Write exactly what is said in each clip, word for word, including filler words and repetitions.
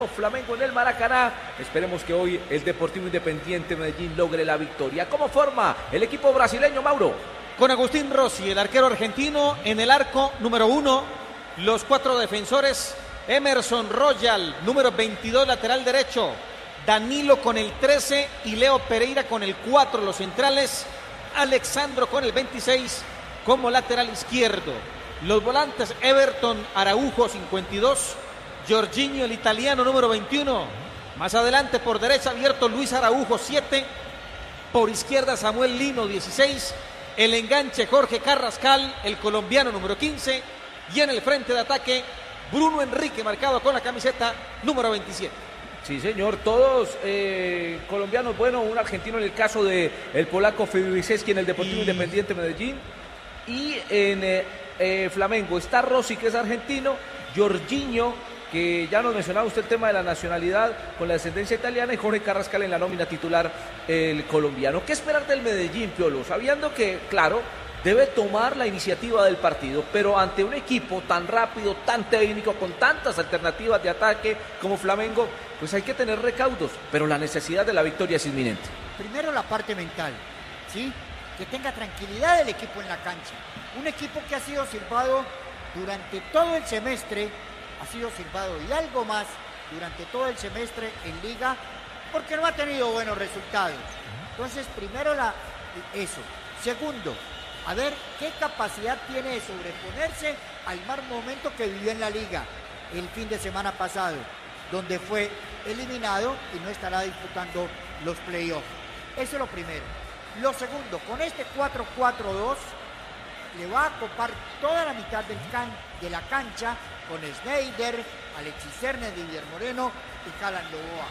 Flamengo en el Maracaná. Esperemos que hoy el Deportivo Independiente Medellín logre la victoria. ¿Cómo forma el equipo brasileño, Mauro? Con Agustín Rossi, el arquero argentino, en el arco número uno. Los cuatro defensores: Emerson Royal, número veintidós, lateral derecho. Danilo con el trece y Leo Pereira con el cuatro, los centrales. Alexandro con el veintiséis como lateral izquierdo. Los volantes: Everton Araujo, cincuenta y dos. Jorginho, el italiano, número veintiuno. Más adelante por derecha abierto Luis Araujo, siete. Por izquierda Samuel Lino, dieciséis. El enganche Jorge Carrascal, el colombiano, número quince. Y en el frente de ataque Bruno Enrique, marcado con la camiseta número veintisiete. Sí, señor, todos eh, colombianos, bueno, un argentino en el caso de el polaco Filipiseski en el Deportivo y... Independiente Medellín. Y en eh, eh, Flamengo está Rossi, que es argentino, Jorginho, que ya nos mencionaba usted el tema de la nacionalidad con la descendencia italiana, y Jorge Carrascal en la nómina titular, el colombiano. ¿Qué esperar del Medellín, Piolo? Sabiendo que, claro, debe tomar la iniciativa del partido, pero ante un equipo tan rápido, tan técnico, con tantas alternativas de ataque como Flamengo, pues hay que tener recaudos, pero la necesidad de la victoria es inminente. Primero la parte mental, ¿sí? Que tenga tranquilidad el equipo en la cancha. Un equipo que ha sido silbado durante todo el semestre, ha sido silbado y algo más durante todo el semestre en Liga, porque no ha tenido buenos resultados. Entonces, primero la, eso. Segundo, a ver qué capacidad tiene de sobreponerse al mal momento que vivió en la Liga el fin de semana pasado, donde fue eliminado y no estará disputando los playoffs. Eso es lo primero. Lo segundo, con este cuatro cuatro dos le va a copar toda la mitad del can, de la cancha con Schneider, Alexis Sernes, Didier Moreno y Calan Loboa.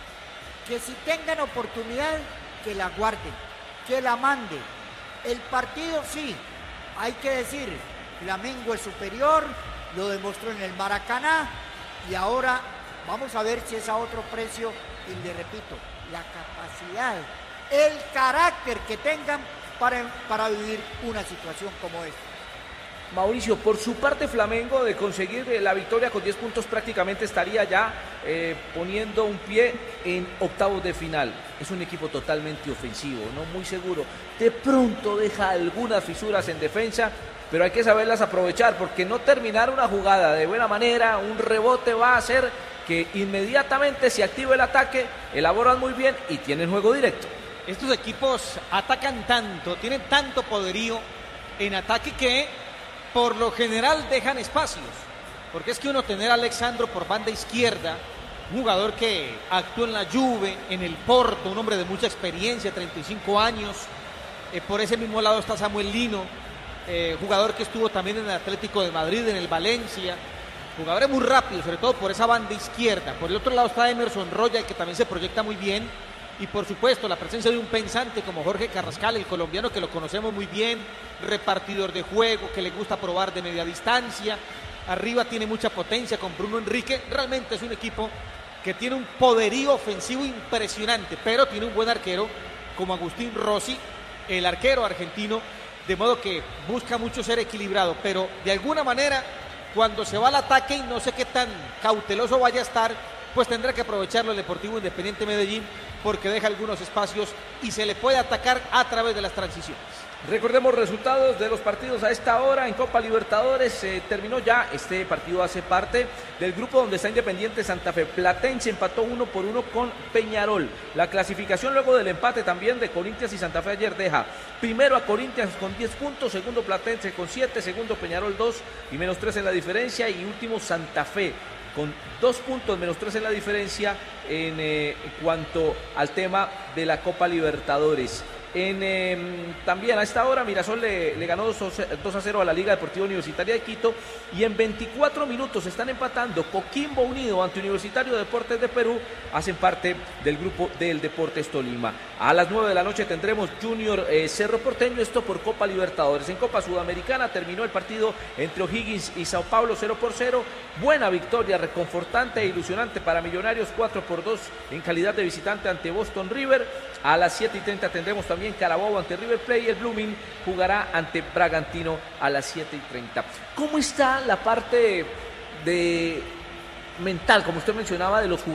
Que si tengan oportunidad, que la guarden, que la manden. El partido sí, hay que decir, Flamengo es superior, lo demostró en el Maracaná, y ahora vamos a ver si es a otro precio, y le repito, la capacidad, el carácter que tengan para, para vivir una situación como esta. Mauricio, por su parte Flamengo, de conseguir la victoria con diez puntos, prácticamente estaría ya eh, poniendo un pie en octavos de final. Es un equipo totalmente ofensivo, no muy seguro. De pronto deja algunas fisuras en defensa, pero hay que saberlas aprovechar, porque no terminar una jugada de buena manera, un rebote va a hacer que inmediatamente se active el ataque, elaboran muy bien y tienen juego directo. Estos equipos atacan tanto, tienen tanto poderío en ataque que por lo general dejan espacios, porque es que uno tener a Alexandro por banda izquierda, un jugador que actuó en la Juve, en el Porto, un hombre de mucha experiencia, treinta y cinco años, eh, por ese mismo lado está Samuel Lino, eh, jugador que estuvo también en el Atlético de Madrid, en el Valencia, jugadores muy rápidos, sobre todo por esa banda izquierda. Por el otro lado está Emerson Royal, que también se proyecta muy bien, y por supuesto la presencia de un pensante como Jorge Carrascal, el colombiano, que lo conocemos muy bien, repartidor de juego, que le gusta probar de media distancia. Arriba tiene mucha potencia con Bruno Enrique. Realmente es un equipo que tiene un poderío ofensivo impresionante, pero tiene un buen arquero como Agustín Rossi, el arquero argentino, de modo que busca mucho ser equilibrado, pero de alguna manera cuando se va al ataque, y no sé qué tan cauteloso vaya a estar, pues tendrá que aprovecharlo el Deportivo Independiente Medellín, porque deja algunos espacios y se le puede atacar a través de las transiciones. Recordemos resultados de los partidos a esta hora en Copa Libertadores. Se eh, terminó ya, este partido hace parte del grupo donde está Independiente Santa Fe. Platense empató uno por uno con Peñarol. La clasificación luego del empate también de Corinthians y Santa Fe ayer deja primero a Corinthians con diez puntos, segundo Platense con siete, segundo Peñarol dos y menos tres en la diferencia, y último Santa Fe con dos puntos, menos tres en la diferencia en eh, cuanto al tema de la Copa Libertadores. En, eh, también a esta hora Mirasol le, le ganó dos a cero a la Liga Deportiva Universitaria de Quito, y en veinticuatro minutos están empatando Coquimbo Unido ante Universitario de Deportes de Perú, hacen parte del grupo del Deportes Tolima. A las nueve de la noche tendremos Junior eh, Cerro Porteño, esto por Copa Libertadores. En Copa Sudamericana terminó el partido entre O'Higgins y Sao Paulo cero por cero, buena victoria, reconfortante e ilusionante para Millonarios, cuatro por dos en calidad de visitante ante Boston River. A las siete y treinta tendremos también Carabobo ante River Plate, y el Blooming jugará ante Bragantino a las siete y treinta. ¿Cómo está la parte de mental, como usted mencionaba, de los jugadores.